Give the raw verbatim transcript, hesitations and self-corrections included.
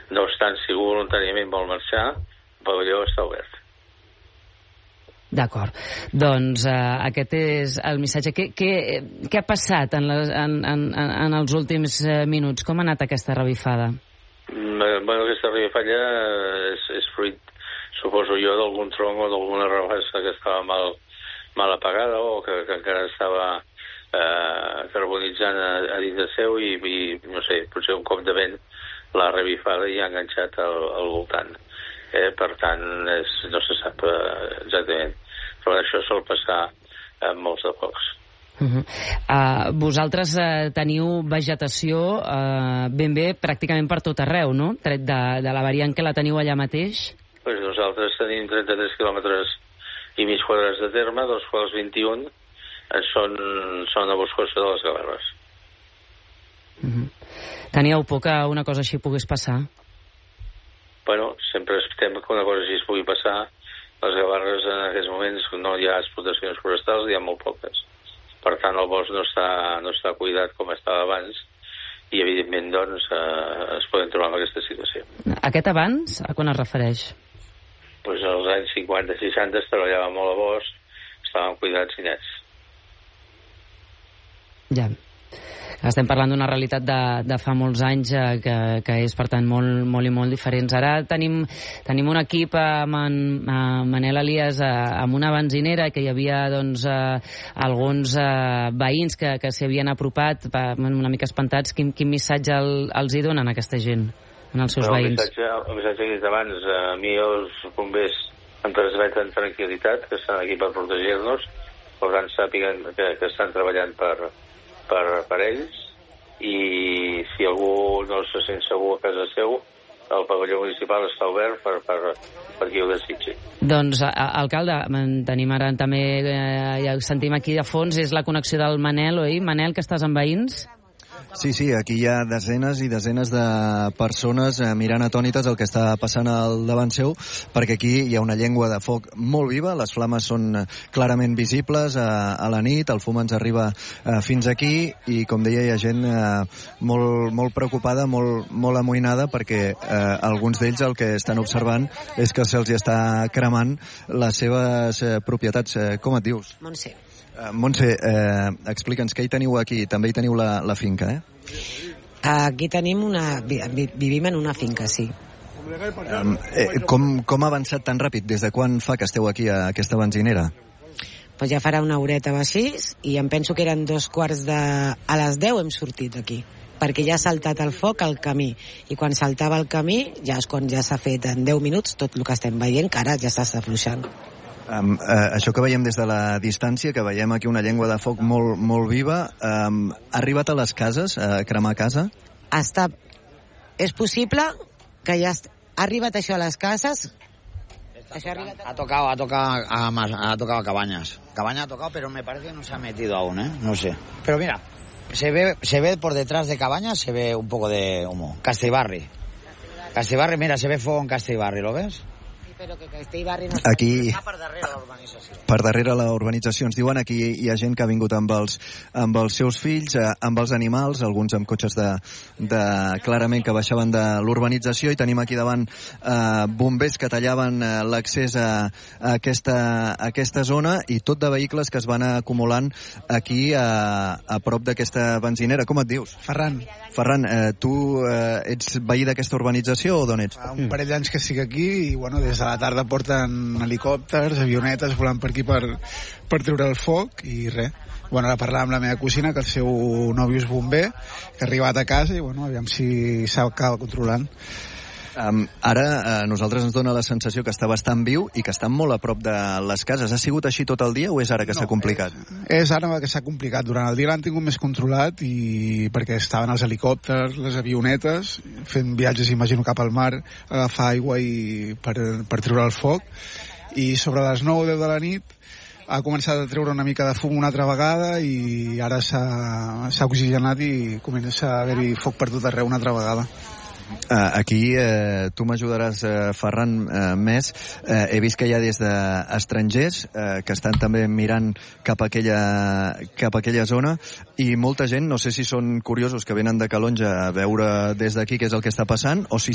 No obstant, si algú voluntàriament vol marxar, el pavelló està obert. D'acord. Doncs uh, aquest és el missatge. Què, què, què ha passat en, les, en, en, en els últims uh, minuts? Com ha anat aquesta revifada? Mm, bueno, aquesta revifalla és, és fruit, suposo jo, d'algun tronc o d'alguna rabassa que estava mal, mal apagada o que, que encara estava eh, carbonitzant a, a dins de seu i, i, no sé, potser un cop de vent l'ha revifada i ha enganxat al, al voltant. Eh, per tant, és, no se sap eh, exactament. Però això sol passar amb molts de focs. Uh-huh. Uh, vosaltres uh, teniu vegetació uh, ben bé pràcticament per tot arreu, no? Tret de, de la variant que la teniu allà mateix? Pues nosaltres tenim trenta-tres quilòmetres i mig quadrats de terme, dels quals vint-i-un són, són a Boscosa de les Gavarres. Uh-huh. Teníeu por que una cosa així pogués passar? Bueno, sempre estem que una cosa així es pugui passar. Les Gavarres en aquests moments no hi ha explotacions forestals, hi ha molt poques. Per tant, el bosc no està, no està cuidat com estava abans i, evidentment, doncs, eh, es poden trobar en aquesta situació. Aquest abans, a quan es refereix? Pues als anys cinquanta seixanta es treballava molt a bosc, estaven cuidats i nets. Ja. Estem parlant d'una realitat de, de fa molts anys eh, que, que és, per tant, molt, molt i molt diferents. Ara tenim, tenim un equip amb en eh, Manel Elias eh, amb una benzinera que hi havia doncs, eh, alguns eh, veïns que, que s'hi havien apropat eh, una mica espantats. Quin, quin missatge el, els hi donen a aquesta gent, en els seus Però veïns? El missatge, el missatge que he dit abans, eh, a mi els bombers em transmeten tranquil·litat, que estan aquí per protegir-nos, per tant sàpiguen que, que estan treballant per... Per, per ells, i si algú no se sent segur a casa seu, el pavelló municipal està obert per, per, per qui ho desitgi. Doncs, a, alcalde, tenim ara també, eh, ja sentim aquí de fons, és la connexió del Manel, oi? Manel, que estàs amb veïns? Sí, sí, aquí hi ha desenes i desenes de persones eh, mirant atònites el que està passant al davant seu, perquè aquí hi ha una llengua de foc molt viva, les flames són clarament visibles a, a la nit, el fum ens arriba eh, fins aquí i, com deia, hi ha gent eh, molt, molt preocupada, molt, molt amoïnada, perquè eh, alguns d'ells el que estan observant és que se'ls està cremant les seves eh, propietats. Eh, com et dius? Montse. Uh, Montse, eh, explica'ns què hi teniu aquí. També hi teniu la, la finca, eh? Aquí tenim una... Vivim en una finca, sí. Um, eh, com, com ha avançat tan ràpid? Des de quan fa que esteu aquí a aquesta benzinera? Pues ja farà una horeta o així, i em penso que eren dos quarts de... A les deu hem sortit aquí, perquè ja ha saltat el foc al camí. I quan saltava el camí, ja és quan ja s'ha fet en deu minuts tot el que estem veient, que ara ja està afluixant. Um, uh, això que veiem des de la distància, que veiem aquí una llengua de foc molt, molt viva, um, ha arribat a les cases, a cremar casa? Està... És possible que ja ha arribat això a les cases. Això ha, arribat a... ha tocado, ha tocado a, a, ha tocado a Cabañas. Cabañas ha tocado, pero me parece que no se ha metido aún, ¿eh? No sé. Pero mira, se ve, se ve por detrás de Cabañas, se ve un poco de humo. Castellbarri. Castellbarri, mira, se ve fuego en Castellbarri, ¿lo ves? Però que Castellbarri no aquí, està per darrere la urbanització. Per darrere la urbanització. Ens diuen aquí hi ha gent que ha vingut amb els, amb els seus fills, eh, amb els animals, alguns amb cotxes de, de clarament que baixaven de l'urbanització, i tenim aquí davant eh, bombers que tallaven eh, l'accés a, a, aquesta, a aquesta zona, i tot de vehicles que es van acumulant aquí a, a prop d'aquesta benzinera. Com et dius? Ferran. Ferran, eh, tu eh, ets veí d'aquesta urbanització o d'on ets? Fa un parell d'anys que estic aquí i, bueno, des de la tarda porten helicòpters, avionetes volant per aquí per, per treure el foc i res. Bueno, ara parlàvem amb la meva cosina, que el seu nòvio és bomber, que ha arribat a casa i, bueno, aviam si s'acaba controlant. Um, ara a nosaltres ens dona la sensació que està bastant viu i que està molt a prop de les cases. Ha sigut així tot el dia o és ara que no, s'ha complicat? És, és ara que s'ha complicat. Durant el dia l'han tingut més controlat, i perquè estaven els helicòpters, les avionetes, fent viatges, imagino, cap al mar, a agafar aigua i per, per treure el foc. I sobre les nou o deu de la nit ha començat a treure una mica de fum una altra vegada, i ara s'ha oxigenat i comença a haver-hi foc per tot arreu una altra vegada. Uh, aquí uh, tu m'ajudaràs, uh, Ferran, uh, més. Uh, he vist que hi ha des d'estrangers uh, que estan també mirant cap a, aquella, cap a aquella zona, i molta gent, no sé si són curiosos que venen de Calonja a veure des d'aquí què és el que està passant, o si